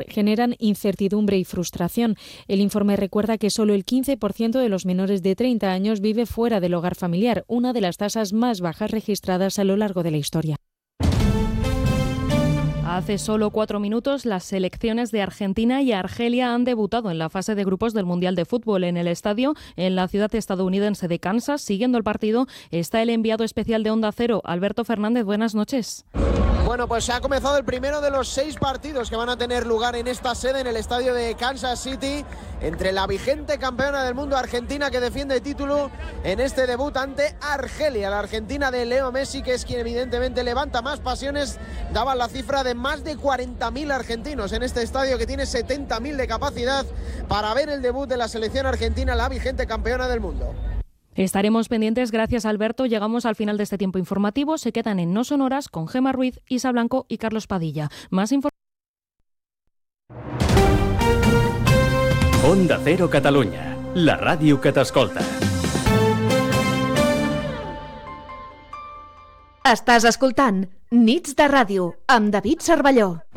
generan incertidumbre y frustración. El informe recuerda que solo el 15% de los menores de 30 años vive fuera del hogar familiar, una de las tasas más bajas registradas a lo largo de la historia. Hace solo 4 minutos, las selecciones de Argentina y Argelia han debutado en la fase de grupos del Mundial de Fútbol en el estadio en la ciudad estadounidense de Kansas. Siguiendo el partido está el enviado especial de Onda Cero, Alberto Fernández. Buenas noches. Bueno, pues se ha comenzado el primero de los 6 partidos que van a tener lugar en esta sede, en el estadio de Kansas City, entre la vigente campeona del mundo Argentina, que defiende el título en este debut ante Argelia, la Argentina de Leo Messi, que es quien evidentemente levanta más pasiones. Daban la cifra de más de 40.000 argentinos en este estadio, que tiene 70.000 de capacidad, para ver el debut de la selección argentina, la vigente campeona del mundo. Estaremos pendientes. Gracias, Alberto. Llegamos al final de este tiempo informativo. Se quedan en No Sonoras con Gemma Ruiz, Isa Blanco y Carlos Padilla. Más información. Onda Cero Catalunya, la ràdio que t'escolta. Estàs escoltant Nits de Ràdio amb David Cervelló.